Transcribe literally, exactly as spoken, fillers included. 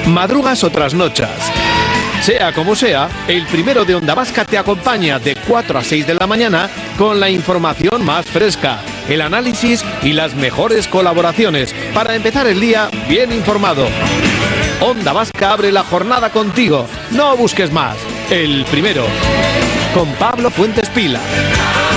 madrugas o trasnochas. Sea como sea, el primero de Onda Vasca te acompaña de cuatro a seis de la mañana con la información más fresca, el análisis y las mejores colaboraciones para empezar el día bien informado. Onda Vasca abre la jornada contigo. No busques más. El primero. Con Pablo Fuentes Pila.